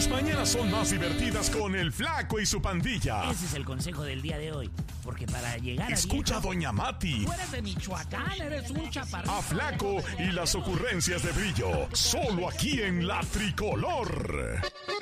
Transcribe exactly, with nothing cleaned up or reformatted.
Tus mañanas son más divertidas con el Flaco y su pandilla. Ese es el consejo del día de hoy. Porque para llegar a Escucha viejo, a Doña Mati. tú eres de Michoacán, eres un chaparrito. A Flaco y las ocurrencias de Brillo. Solo aquí en La Tricolor.